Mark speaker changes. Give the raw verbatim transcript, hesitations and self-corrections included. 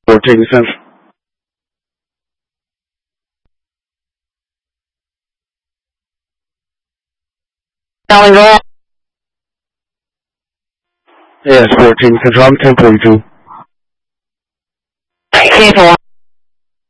Speaker 1: fourteen Central.
Speaker 2: Calling roll.
Speaker 1: Yes, fourteen Central. I'm ten forty-two.
Speaker 2: ten four.